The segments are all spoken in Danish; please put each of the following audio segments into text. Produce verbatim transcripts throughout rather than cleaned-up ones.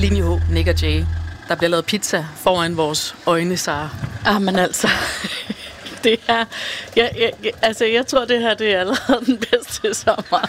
Linje H, Nick og Jay. Der bliver lavet pizza foran vores øjne, Sara. Ah, men altså... Det er, jeg, jeg, altså jeg tror det her det er allerede den bedste sommer.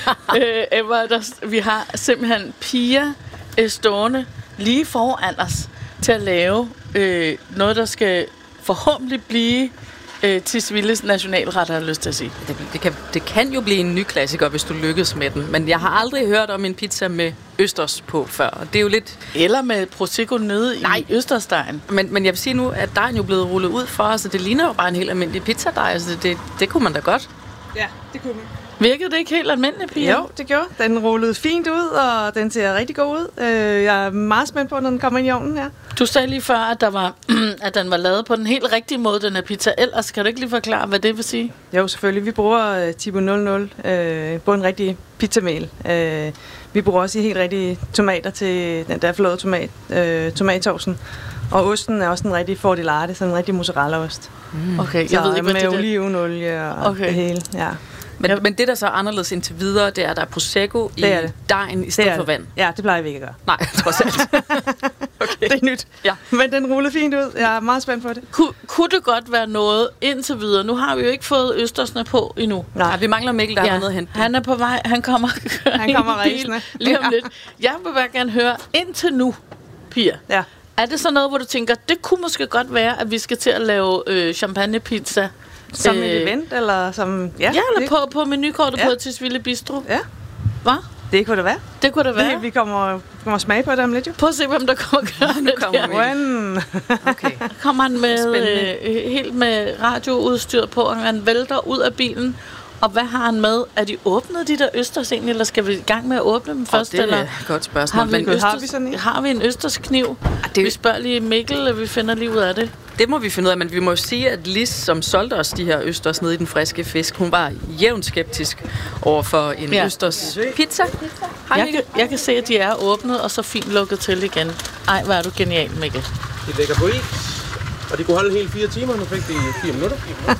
øh, Emma, der, vi har simpelthen piger øh, stående lige foran os til at lave øh, noget der skal forhåbentlig blive øh, Tisvildes nationalret, har jeg lyst til at sige. Det, det, kan, det kan jo blive en ny klassiker, hvis du lykkes med den. Men jeg har aldrig hørt om en pizza med østers på før. Og det er jo lidt... Eller med prosecco nede Nej. i østersdejen. Men, men jeg vil sige nu, at dejen jo blevet rullet ud for os, så det ligner jo bare en helt almindelig pizzadej. Altså det, det, det kunne man da godt. Ja, det kunne man. Virkede det ikke helt almindeligt, Pia? Jo, det gjorde. Den rullede fint ud, og den ser rigtig god ud. Jeg er meget spændt på, når den kommer ind i ovnen her. Du sagde lige før, at, der var, at den var lavet på den helt rigtige måde, den her pizza. Ellers kan du ikke lige forklare, hvad det vil sige? Jo, selvfølgelig. Vi bruger uh, Tipo nul nul øh, på en rigtig pizzamel. Uh, vi bruger også helt rigtige tomater til den der flåede tomat, uh, tomatsovsen. Og osten er også en rigtig fordelarte, sådan en rigtig mozzarellaost. Mm. Okay, så jeg ved ikke, hvad med det er. Med olivenolie og okay. det hele, ja. Men, men det, der så er anderledes indtil videre, det er, at der er prosecco i det dejen i stedet for vand. Ja, det plejer vi ikke at gøre. Nej, trods alt. Okay. Det er nyt. Ja. Men den rullede fint ud. Jeg er meget spændt på det. Kun, kunne det godt være noget indtil videre? Nu har vi jo ikke fået østersne på endnu. Nej, vi mangler Mikkel, der ja. har noget at hente. Han er på vej. Han kommer, han kommer rejsende. Lige om lidt. Jeg vil bare gerne høre, indtil nu, Pia. Ja. Er det så noget, hvor du tænker, det kunne måske godt være, at vi skal til at lave øh, champagnepizza? Som øh, et event, eller som... Ja, ja eller på, på menukortet ja. på Tisvilde Bistro. Ja. Hvad? Det kunne det være. Det kunne det være. Det, vi kommer, kommer smage på det om lidt, jo. Prøv at se, hvem der kommer kørende. Nu kommer okay. kommer han med, øh, helt med radioudstyr på, og han vælter ud af bilen. Og hvad har han med? Er de åbnet, de der østers egentlig, eller skal vi i gang med at åbne dem først? Det er eller? et godt spørgsmål. Har vi, men, østers, har vi sådan en? Har vi en østerskniv? Ah, det... Vi spørger lige Mikkel, og vi finder lige ud af det. Det må vi finde ud af, men vi må jo sige, at Lis, som solgte os de her østers nede i den friske fisk, hun var jævnt skeptisk over for en ja. østers pizza. Jeg kan, jeg kan se, at de er åbnet, og så fint lukket til igen. Ej, hvor er du genial, Mikkel. De ligger på is, og de kunne holde hele fire timer, nu fik de fire minutter.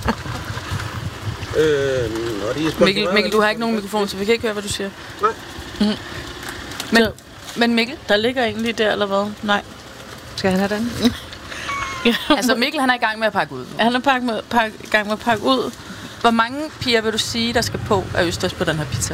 øhm, og de er Mikkel, Mikkel, du har ikke nogen mikrofon, så vi kan ikke høre, hvad du siger. Nej. Mm. Men, så, men Mikkel? Der ligger egentlig der, eller hvad? Nej. Skal han have den? Ja. Altså Mikkel, han er i gang med at pakke ud. Han er pakke med, pakke, i gang med at pakke ud. Hvor mange piger vil du sige, der skal på af østers på den her pizza?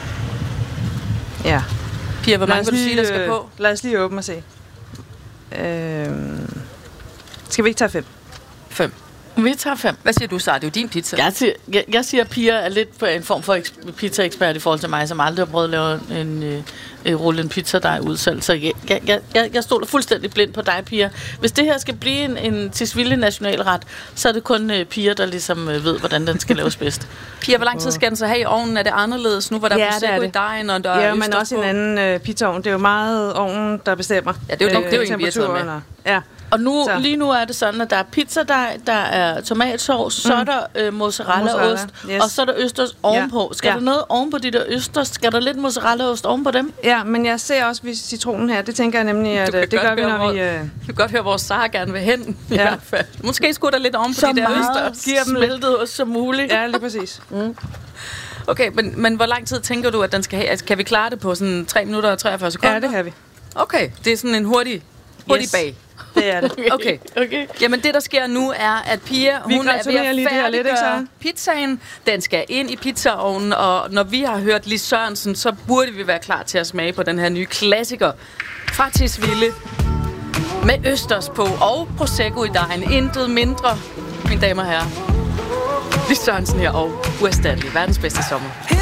Ja. Piger, hvor mange vil du sige, der skal på? Lad os lige åbne og se. Øhm, skal vi ikke tage fem? Fem. Vi tager fem. Hvad siger du, Sara? Det er jo din pizza. Jeg siger, jeg, jeg siger at Pia er lidt på en form for pizza-ekspert i forhold til mig, som aldrig har prøvet at lave en... Øh, rulle en pizza, der er udsalgt. Så jeg, jeg, jeg, jeg stoler fuldstændig blind på dig, Pia. Hvis det her skal blive en, en Tisvilde nationalret, så er det kun uh, Pia, der ligesom uh, ved, hvordan den skal laves bedst. Pia, hvor lang tid skal den så have i ovnen? Er det anderledes nu, hvor der ja, er prosecco i dejen, og der ja, er men også på? En anden uh, pizzaovn. Det er jo meget ovnen, der bestemmer. Ja, det er jo, øh, det er jo egentlig, vi har taget med. Og, ja. Og nu, lige nu er det sådan, at der er pizzadej, der er tomatsovs, mm. så er der øh, mozzarellaost, yes. og så er der østers ovenpå. Skal ja. der noget ovenpå de der østers? Skal der lidt mozzarellaost ovenpå dem? Ja, men jeg ser også citronen her. Det tænker jeg nemlig, at det gør vi, når hvor, vi... Øh... Du kan godt høre, hvor Sara gerne vil hen, i ja. hvert fald. Måske skulle der lidt ovenpå de der østers. Giver dem smeltet ost som muligt. Ja, lige præcis. Mm. Okay, men, men hvor lang tid tænker du, at den skal have? Altså, kan vi klare det på sådan tre minutter og treogfyrre sekunder? Ja, det kan vi. Okay, det er sådan en hurtig, hurtig yes. bag. Det er det. Okay. okay. Jamen det, der sker nu, er, at Pia, vi hun er ved at færdiggøre lidt, pizzaen. Den skal ind i pizzaovnen, og når vi har hørt Lis Sørensen, så burde vi være klar til at smage på den her nye klassiker fra Tisvilde med østers på og prosecco i dejen. Intet mindre, mine damer og herrer. Lis Sørensen her og uerstattelig verdens bedste sommer.